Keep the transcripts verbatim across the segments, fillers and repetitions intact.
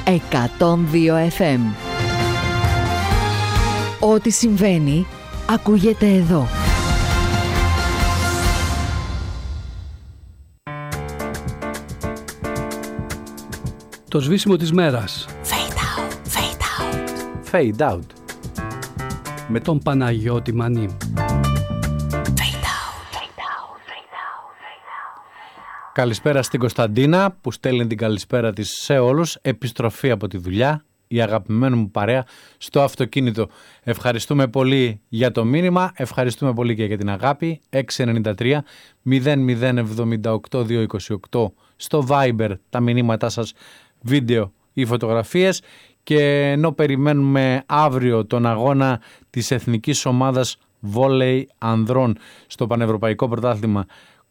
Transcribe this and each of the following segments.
εκατόν δύο εφ εμ. Ό,τι συμβαίνει, ακούγεται εδώ. Το σβήσιμο της μέρας. Fade out, fade out. Fade out. Με τον Παναγιώτη Μανή. Καλησπέρα στην Κωνσταντίνα που στέλνει την καλησπέρα της σε όλους. Επιστροφή από τη δουλειά, η αγαπημένη μου παρέα στο αυτοκίνητο. Ευχαριστούμε πολύ για το μήνυμα, ευχαριστούμε πολύ και για την αγάπη. έξι εννιά τρία μηδέν μηδέν εβδομήντα οκτώ διακόσια είκοσι οκτώ στο Viber τα μηνύματά σας, βίντεο ή φωτογραφίες. Και ενώ περιμένουμε αύριο τον αγώνα της Εθνικής Ομάδας Βόλεϊ Ανδρών στο Πανευρωπαϊκό Πρωτάθλημα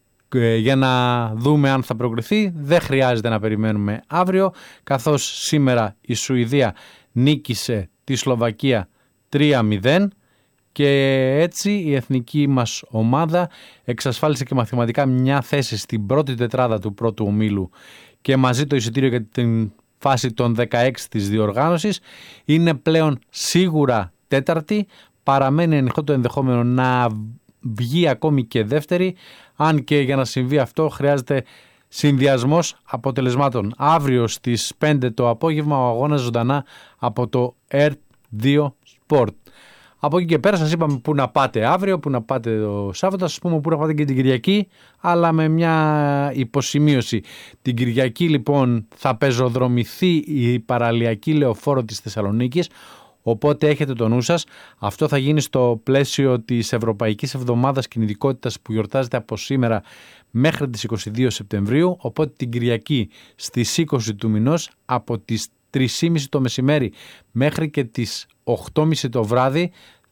για να δούμε αν θα προκριθεί, δεν χρειάζεται να περιμένουμε αύριο, καθώς σήμερα η Σουηδία νίκησε τη Σλοβακία τρία μηδέν και έτσι η εθνική μας ομάδα εξασφάλισε και μαθηματικά μια θέση στην πρώτη τετράδα του πρώτου ομίλου και μαζί το εισιτήριο για την φάση των δεκαέξι της διοργάνωσης. Είναι πλέον σίγουρα τέταρτη, παραμένει ανοιχτό το ενδεχόμενο να βγει ακόμη και δεύτερη, αν και για να συμβεί αυτό χρειάζεται συνδυασμός αποτελεσμάτων. Αύριο στις πέντε το απόγευμα ο αγώνας ζωντανά από το ερ δύο Sport. Από εκεί και πέρα σας είπαμε που να πάτε αύριο, που να πάτε το Σάββατο, σας πούμε που να πάτε και την Κυριακή, αλλά με μια υποσημείωση. Την Κυριακή λοιπόν θα πεζοδρομηθεί η παραλιακή λεωφόρο της Θεσσαλονίκης, οπότε έχετε το νου σας. Αυτό θα γίνει στο πλαίσιο της Ευρωπαϊκής Εβδομάδας Κινητικότητας που γιορτάζεται από σήμερα μέχρι τις είκοσι δύο Σεπτεμβρίου, οπότε την Κυριακή στις είκοσι του μηνός από τις τρεις και μισή το μεσημέρι μέχρι και τις οκτώ και μισή το βράδυ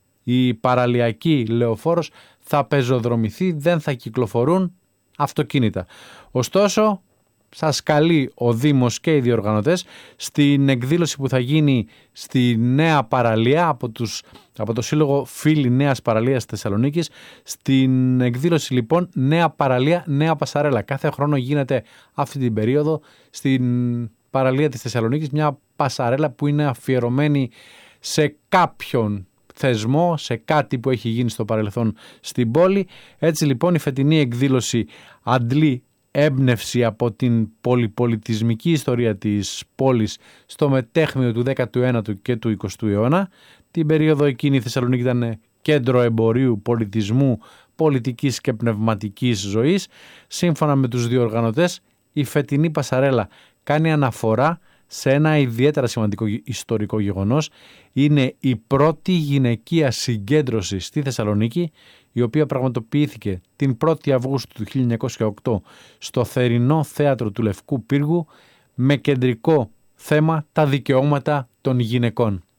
η παραλιακή λεωφόρος θα πεζοδρομηθεί, δεν θα κυκλοφορούν αυτοκίνητα. Ωστόσο, σας καλεί ο Δήμος και οι διοργανωτές στην εκδήλωση που θα γίνει στη Νέα Παραλία από, τους, από το Σύλλογο Φίλοι Νέας Παραλίας Θεσσαλονίκης. Στην εκδήλωση λοιπόν Νέα Παραλία, Νέα Πασαρέλα. Κάθε χρόνο γίνεται αυτή την περίοδο στην παραλία της Θεσσαλονίκης μια πασαρέλα που είναι αφιερωμένη σε κάποιον θεσμό, σε κάτι που έχει γίνει στο παρελθόν στην πόλη. Έτσι λοιπόν η φετινή εκδήλωση αντλεί έμπνευση από την πολυπολιτισμική ιστορία της πόλης στο μετέχμιο του δέκατου ένατου και του εικοστού αιώνα. Την περίοδο εκείνη η Θεσσαλονίκη ήταν κέντρο εμπορίου, πολιτισμού, πολιτικής και πνευματικής ζωής. Σύμφωνα με τους διοργανωτές, η φετινή πασαρέλα κάνει αναφορά σε ένα ιδιαίτερα σημαντικό ιστορικό γεγονός. Είναι η πρώτη γυναικεία συγκέντρωση στη Θεσσαλονίκη, η οποία πραγματοποιήθηκε την πρώτη Αυγούστου του χίλια εννιακόσια οκτώ στο θερινό θέατρο του Λευκού Πύργου με κεντρικό θέμα τα δικαιώματα των γυναικών.